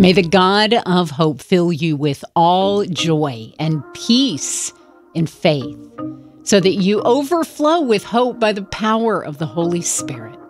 May the God of hope fill you with all joy and peace in faith, so that you overflow with hope by the power of the Holy Spirit.